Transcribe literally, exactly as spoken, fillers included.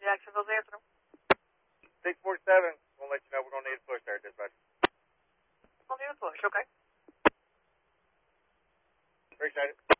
Jacksonville's answer. six forty-seven, we'll let you know we're going to need a push there, dispatch. We'll need a push, okay. Appreciate it.